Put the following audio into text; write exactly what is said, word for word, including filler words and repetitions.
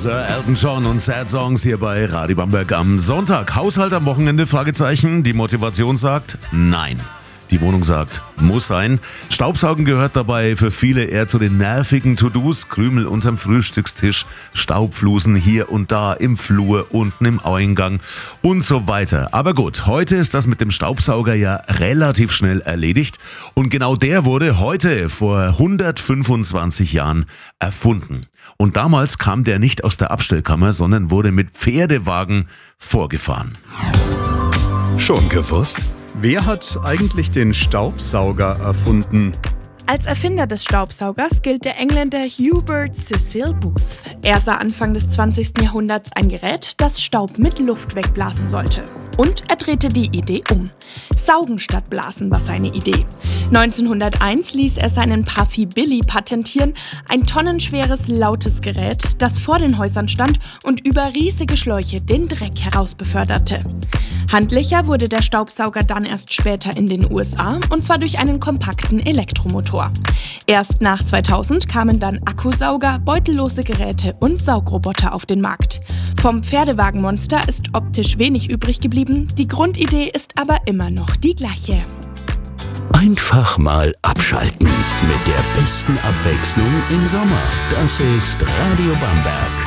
Sir Elton John und Sad Songs hier bei Radio Bamberg am Sonntag. Haushalt am Wochenende? Fragezeichen. Die Motivation sagt nein. Die Wohnung sagt, muss sein. Staubsaugen gehört dabei für viele eher zu den nervigen To-Dos. Krümel unterm Frühstückstisch, Staubflusen hier und da im Flur, unten im Eingang und so weiter. Aber gut, heute ist das mit dem Staubsauger ja relativ schnell erledigt. Und genau der wurde heute vor hundertfünfundzwanzig Jahren erfunden. Und damals kam der nicht aus der Abstellkammer, sondern wurde mit Pferdewagen vorgefahren. Schon gewusst? Wer hat eigentlich den Staubsauger erfunden? Als Erfinder des Staubsaugers gilt der Engländer Hubert Cecil Booth. Er sah Anfang des zwanzigsten Jahrhunderts ein Gerät, das Staub mit Luft wegblasen sollte. Und er drehte die Idee um. Saugen statt Blasen war seine Idee. neunzehnhunderteins ließ er seinen Puffy Billy patentieren, ein tonnenschweres, lautes Gerät, das vor den Häusern stand und über riesige Schläuche den Dreck herausbeförderte. Handlicher wurde der Staubsauger dann erst später in den U S A, und zwar durch einen kompakten Elektromotor. Erst nach zweitausend kamen dann Akkusauger, beutellose Geräte und Saugroboter auf den Markt. Vom Pferdewagenmonster ist optisch wenig übrig geblieben, die Grundidee ist aber immer noch die gleiche. Einfach mal abschalten mit der besten Abwechslung im Sommer. Das ist Radio Bamberg.